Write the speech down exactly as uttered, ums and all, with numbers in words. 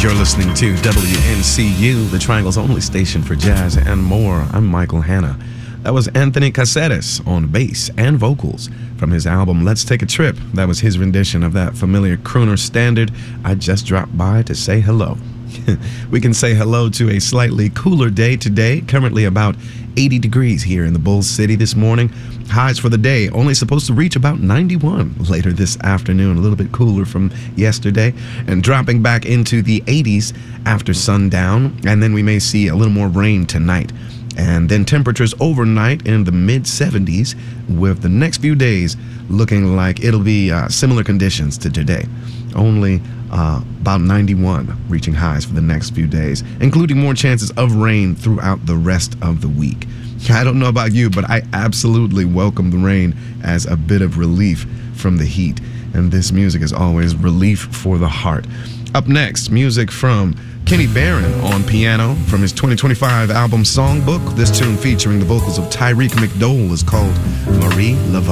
You're listening to W N C U, the Triangle's only station for jazz and more. I'm Michael Hanna. That was Anthony Caceres on bass and vocals from his album Let's Take a Trip. That was his rendition of that familiar crooner standard, I Just Dropped By to Say Hello. We can say hello to a slightly cooler day today, currently about eighty degrees here in the Bull City this morning. Highs for the day only supposed to reach about ninety-one later this afternoon, a little bit cooler from yesterday, and dropping back into the eighties after sundown. And then we may see a little more rain tonight. And then temperatures overnight in the mid seventies, with the next few days looking like it'll be uh, similar conditions to today. Only uh, about ninety-one reaching highs for the next few days, including more chances of rain throughout the rest of the week. I don't know about you, but I absolutely welcome the rain as a bit of relief from the heat. And this music is always relief for the heart. Up next, music from Kenny Barron on piano from his twenty twenty-five album Songbook. This tune featuring the vocals of Tyreek McDowell is called Marie Laveau.